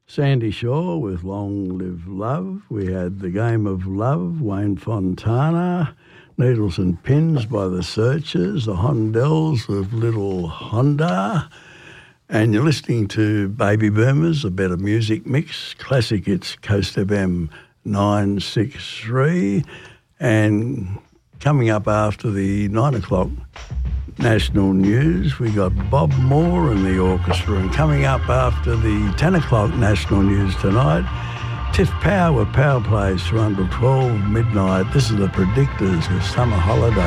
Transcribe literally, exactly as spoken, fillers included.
Sandy Shaw with Long Live Love. We had The Game of Love, Wayne Fontana. Needles and Pins by The Searchers. The Hondells with Little Honda. And you're listening to Baby Boomers, a better music mix. Classic Hits, Coast F M nine sixty-three. And coming up after the nine o'clock national news, we got Bob Moore and the orchestra. And coming up after the ten o'clock national news tonight, Tiff Power with Power Plays through until twelve midnight. This is the Predictors with Summer Holiday.